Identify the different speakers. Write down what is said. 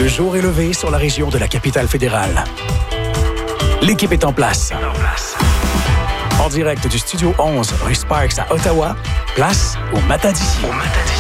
Speaker 1: Le jour est levé sur la région de la capitale fédérale. L'équipe est en place. En direct du Studio 11, rue Sparks à Ottawa, place au Matadis.